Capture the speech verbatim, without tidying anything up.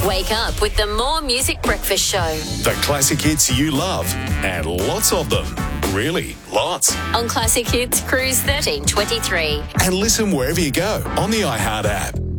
Wake up with the More Music Breakfast Show. The classic hits you love, and lots of them. Really, lots. On Classic Hits, Cruise thirteen twenty-three. And listen wherever you go on the iHeart app.